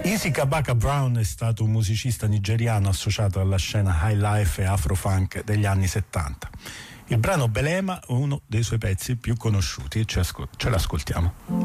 Isi Kabaka Brown è stato un musicista nigeriano associato alla scena high life e afro-funk degli anni 70. Il brano Belema è uno dei suoi pezzi più conosciuti, ce l'ascoltiamo.